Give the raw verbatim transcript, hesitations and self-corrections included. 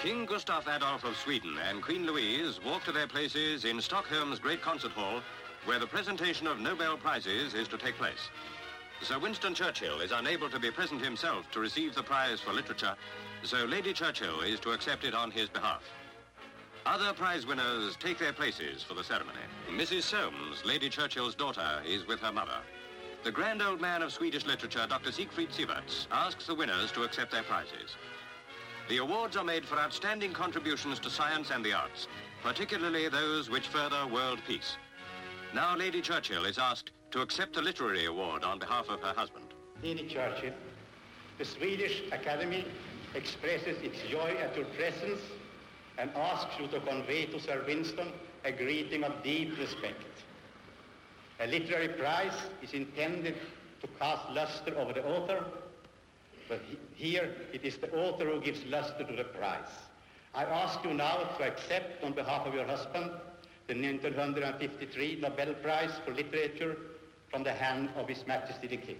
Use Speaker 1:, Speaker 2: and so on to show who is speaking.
Speaker 1: King Gustav Adolf of Sweden and Queen Louise walk to their places in Stockholm's great concert hall, where the presentation of Nobel Prizes is to take place. Sir Winston Churchill is unable to be present himself to receive the prize for literature, so Lady Churchill is to accept it on his behalf. Other prize winners take their places for the ceremony. Missus Soames, Lady Churchill's daughter, is with her mother. The grand old man of Swedish literature, Doctor Siegfried Sieverts, asks the winners to accept their prizes. The awards are made for outstanding contributions to science and the arts, particularly those which further world peace. Now Lady Churchill is asked to accept the literary award on behalf of her husband.
Speaker 2: Lady Churchill, the Swedish Academy expresses its joy at your presence and asks you to convey to Sir Winston a greeting of deep respect. A literary prize is intended to cast luster over the author, but he, here it is the author who gives luster to the prize. I ask you now to accept on behalf of your husband the nineteen fifty-three Nobel Prize for Literature from the hand of His Majesty the King.